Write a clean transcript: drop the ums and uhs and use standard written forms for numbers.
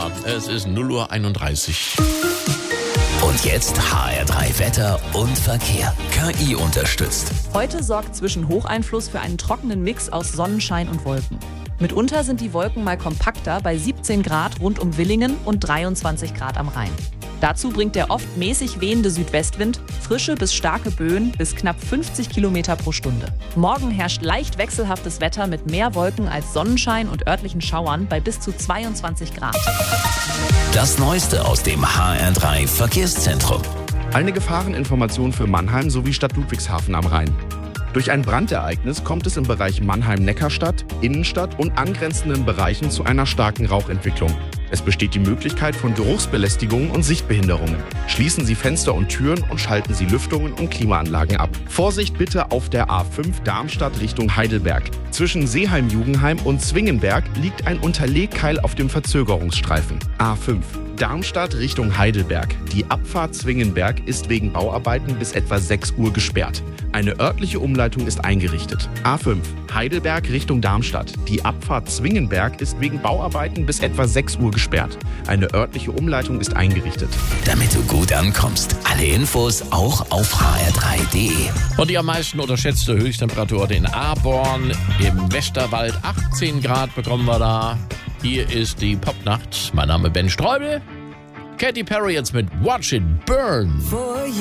Ja, es ist 0:31 Uhr. Und jetzt HR3 Wetter und Verkehr. KI unterstützt. Heute sorgt zwischen Hocheinfluss für einen trockenen Mix aus Sonnenschein und Wolken. Mitunter sind die Wolken mal kompakter bei 17 Grad rund um Villingen und 23 Grad am Rhein. Dazu bringt der oft mäßig wehende Südwestwind frische bis starke Böen bis knapp 50 Kilometer pro Stunde. Morgen herrscht leicht wechselhaftes Wetter mit mehr Wolken als Sonnenschein und örtlichen Schauern bei bis zu 22 Grad. Das Neueste aus dem HR3 Verkehrszentrum. Eine Gefahreninformation für Mannheim sowie Stadt Ludwigshafen am Rhein. Durch ein Brandereignis kommt es im Bereich Mannheim-Neckarstadt, Innenstadt und angrenzenden Bereichen zu einer starken Rauchentwicklung. Es besteht die Möglichkeit von Geruchsbelästigungen und Sichtbehinderungen. Schließen Sie Fenster und Türen und schalten Sie Lüftungen und Klimaanlagen ab. Vorsicht bitte auf der A5 Darmstadt Richtung Heidelberg. Zwischen Seeheim-Jugenheim und Zwingenberg liegt ein Unterlegkeil auf dem Verzögerungsstreifen. A5 Darmstadt Richtung Heidelberg. Die Abfahrt Zwingenberg ist wegen Bauarbeiten bis etwa 6 Uhr gesperrt. Eine örtliche Umleitung ist eingerichtet. A5 Heidelberg Richtung Darmstadt. Die Abfahrt Zwingenberg ist wegen Bauarbeiten bis etwa 6 Uhr gesperrt. Eine örtliche Umleitung ist eingerichtet. Damit du gut ankommst. Alle Infos auch auf hr3.de. Und die am meisten unterschätzte Höchsttemperatur in Aborn im Westerwald. 18 Grad bekommen wir da. Hier ist die Popnacht. Mein Name Ben Streubel. Katy Perry jetzt mit Watch It Burn.